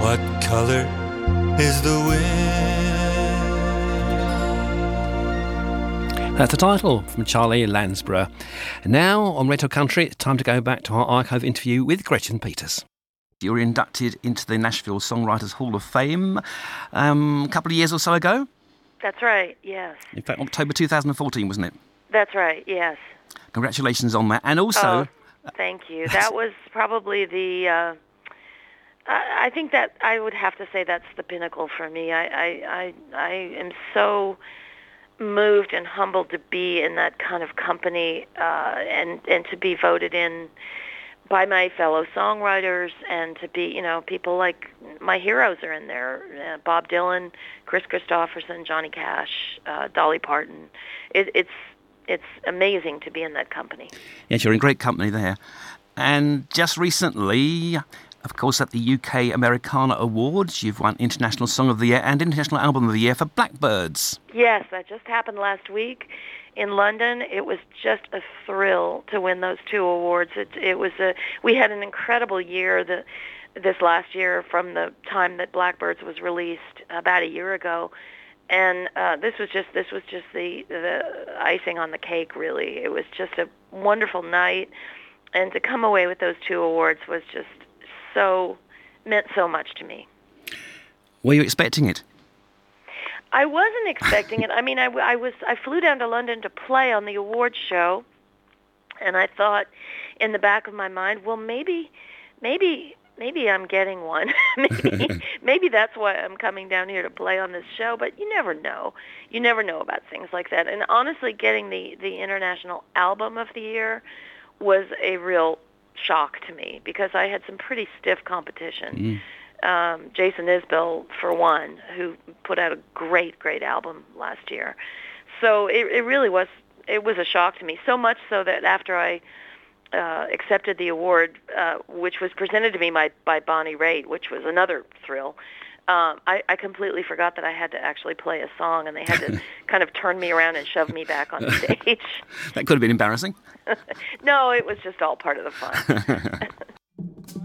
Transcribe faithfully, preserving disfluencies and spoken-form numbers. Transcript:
What color is the wind? That's the title from Charlie Lansborough. Now, on Red Hot Country, it's time to go back to our archive interview with Gretchen Peters. You were inducted into the Nashville Songwriters Hall of Fame um, a couple of years or so ago. That's right, yes. In fact, October two thousand fourteen, wasn't it? That's right, yes. Congratulations on that. And also... Oh, thank you. That was probably the... Uh, I, I think that I would have to say that's the pinnacle for me. I, I, I, I am so moved and humbled to be in that kind of company uh, and, and to be voted in by my fellow songwriters, and to be, you know, people like my heroes are in there, uh, Bob Dylan, Chris Christopherson, Johnny Cash, uh, Dolly Parton. It, it's it's amazing to be in that company. Yes, you're in great company there. And just recently, of course, at the U K Americana Awards, you've won International Song of the Year and International Album of the Year for Blackbirds. Yes, that just happened last week in London. It was just a thrill to win those two awards. It, it was a we had an incredible year the, this last year from the time that Blackbirds was released about a year ago, and uh, this was just this was just the the icing on the cake. Really, it was just a wonderful night, and to come away with those two awards was just so meant so much to me. Were you expecting it? I wasn't expecting it. I mean, I, I was. I flew down to London to play on the awards show, and I thought, in the back of my mind, well, maybe, maybe, maybe I'm getting one. maybe, maybe that's why I'm coming down here to play on this show. But you never know. You never know about things like that. And honestly, getting the the International Album of the Year was a real shock to me, because I had some pretty stiff competition. Mm. Um, Jason Isbell, for one, who put out a great, great album last year. So it, it really was, it was a shock to me, so much so that after I uh, accepted the award, uh, which was presented to me by, by Bonnie Raitt, which was another thrill, um, I, I completely forgot that I had to actually play a song, and they had to kind of turn me around and shove me back on stage. That could have been embarrassing. No, it was just all part of the fun.